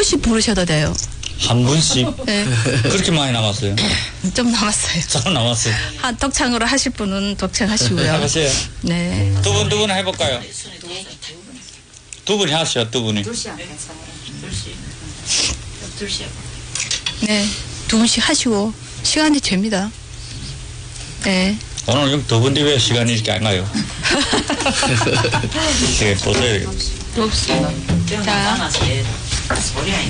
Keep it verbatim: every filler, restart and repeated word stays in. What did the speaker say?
분씩 부르셔도 돼요. 한 분씩? 네. 그렇게 많이 남았어요? 좀 남았어요. 좀 남았어요. 한 독창으로 하실 분은 독창하시고요. 하세요. 네. 두 분, 두 분 해볼까요? 두 분이 하시죠, 두 분이. 네. 두 분씩 하시고 시간이 됩니다. 네. 오늘 좀 두 분 뒤에 시간이 이렇게 안 가요. 네, 보세요. 자.